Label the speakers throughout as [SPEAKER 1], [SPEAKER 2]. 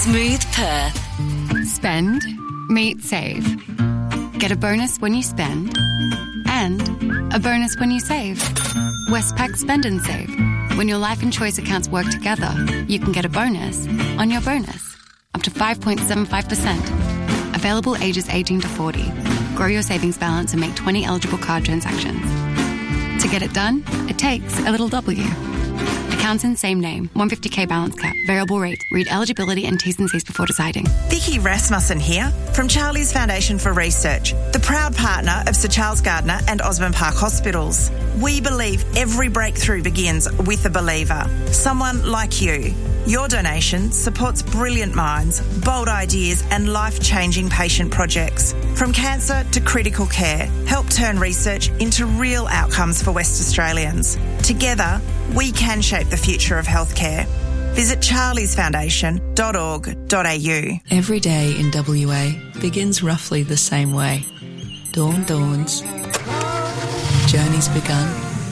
[SPEAKER 1] Smooth Perth.
[SPEAKER 2] Spend, meet, save. Get a bonus when you spend and a bonus when you save. Westpac Spend and Save. When your life and choice accounts work together, you can get a bonus on your bonus. Up to 5.75%. Available ages 18 to 40. Grow your savings balance and make 20 eligible card transactions. To get it done, it takes a little W. Accounts in same name. 150k balance cap. Variable rate. Read eligibility and T's and C's before deciding.
[SPEAKER 3] Vicky Rasmussen here from Charlie's Foundation for Research, the proud partner of Sir Charles Gardner and Osborne Park Hospitals. We believe every breakthrough begins with a believer, someone like you. Your donation supports brilliant minds, bold ideas and life-changing patient projects. From cancer to critical care, help turn research into real outcomes for West Australians. Together, we can shape the future of healthcare. Visit charliesfoundation.org.au.
[SPEAKER 4] Every day in WA begins roughly the same way. Dawn dawns. Journey's begun.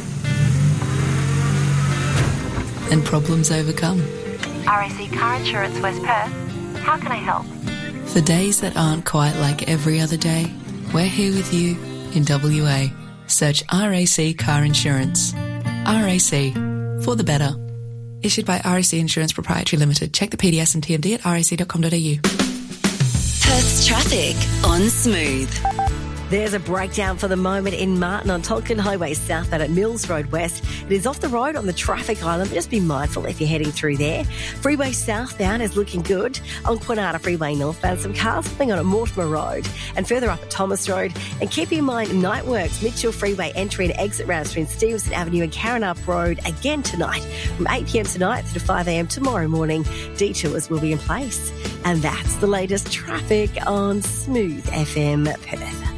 [SPEAKER 4] And problems overcome.
[SPEAKER 5] RAC Car Insurance West Perth. How can I help?
[SPEAKER 4] For days that aren't quite like every other day, we're here with you in WA. Search RAC Car Insurance. RAC, for the better. Issued by RAC Insurance Proprietary Limited. Check the PDS and TMD at rac.com.au.
[SPEAKER 1] Perth's traffic on Smooth.
[SPEAKER 6] There's a breakdown for the moment in Martin on Tolkien Highway southbound at Mills Road West. It is off the road on the traffic island, but just be mindful if you're heading through there. Freeway southbound is looking good. On Quinata Freeway northbound, some cars coming on at Mortimer Road and further up at Thomas Road. And keep in mind, night works, Mitchell Freeway entry and exit routes between Stevenson Avenue and Carrinup Road again tonight from 8pm tonight through to 5am tomorrow morning. Detours will be in place. And that's the latest traffic on Smooth FM Perth.